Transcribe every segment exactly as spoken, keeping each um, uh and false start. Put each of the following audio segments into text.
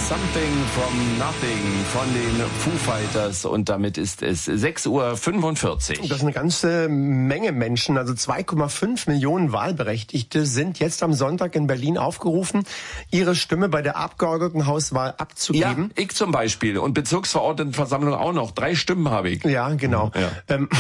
Something from Nothing von den Foo Fighters und damit ist es sechs Uhr fünfundvierzig. Das ist eine ganze Menge Menschen, also zwei Komma fünf Millionen Wahlberechtigte sind jetzt am Sonntag in Berlin aufgerufen, ihre Stimme bei der Abgeordnetenhauswahl abzugeben. Ja, ich zum Beispiel und Bezirksverordnetenversammlung auch noch. Drei Stimmen habe ich. Ja, genau. Ja. Ähm,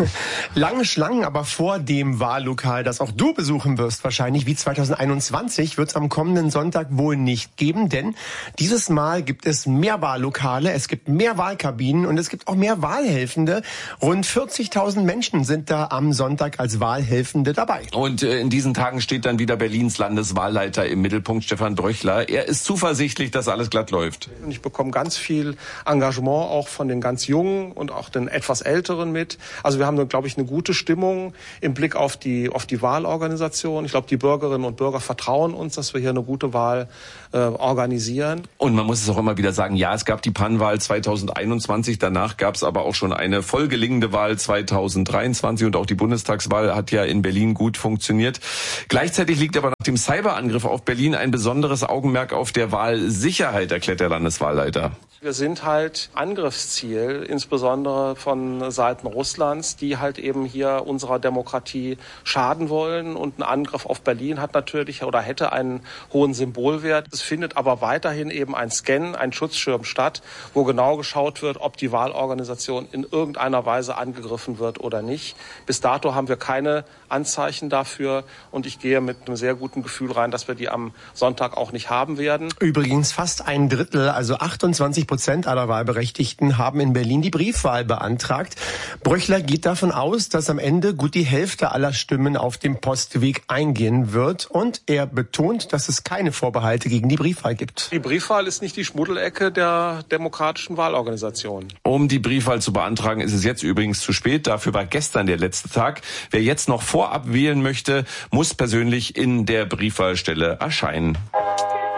lange Schlangen, aber vor dem Wahllokal, das auch du besuchen wirst, wahrscheinlich wie zweitausendeinundzwanzig, wird es am kommenden Sonntag wohl nicht geben, denn dieses Mal gibt es mehr Wahllokale, es gibt mehr Wahlkabinen und es gibt auch mehr Wahlhelfende. Rund vierzigtausend Menschen sind da am Sonntag als Wahlhelfende dabei. Und äh, in diesen Tagen steht dann wieder Berlins Landeswahlleiter im Mittelpunkt, Stefan Bröchler. Er ist zuversichtlich, dass alles glatt läuft. Ich bekomme ganz viel Engagement auch von den ganz Jungen und auch den etwas Älteren mit. Also wir haben, glaube ich, eine gute Stimmung im Blick auf die, auf die Wahlorganisation. Ich glaube, die Bürgerinnen und Bürger vertrauen uns, dass wir hier eine gute Wahl äh, organisieren. Und man muss es auch immer wieder sagen, ja, es gab die Pannenwahl zweitausendeinundzwanzig, danach gab es aber auch schon eine voll gelingende Wahl zweitausenddreiundzwanzig und auch die Bundestagswahl hat ja in Berlin gut funktioniert. Gleichzeitig liegt aber nach dem Cyberangriff auf Berlin ein besonderes Augenmerk auf der Wahlsicherheit, erklärt der Landeswahlleiter. Wir sind halt Angriffsziel, insbesondere von Seiten Russlands, die halt eben hier unserer Demokratie schaden wollen. Und ein Angriff auf Berlin hat natürlich oder hätte einen hohen Symbolwert. Es findet aber weiterhin eben ein Scan, ein Schutzschirm statt, wo genau geschaut wird, ob die Wahlorganisation in irgendeiner Weise angegriffen wird oder nicht. Bis dato haben wir keine Anzeichen dafür und ich gehe mit einem sehr guten Gefühl rein, dass wir die am Sonntag auch nicht haben werden. Übrigens fast ein Drittel, also achtundzwanzig Prozent aller Wahlberechtigten haben in Berlin die Briefwahl beantragt. Bröchler geht davon aus, dass am Ende gut die Hälfte aller Stimmen auf dem Postweg eingehen wird und er betont, dass es keine Vorbehalte gegen die Briefwahl gibt. Die Briefwahl ist nicht die Schmuddelecke der demokratischen Wahlorganisation. Um die Briefwahl zu beantragen, ist es jetzt übrigens zu spät. Dafür war gestern der letzte Tag. Wer jetzt noch vorab wählen möchte, muss persönlich in der Briefwahlstelle erscheinen.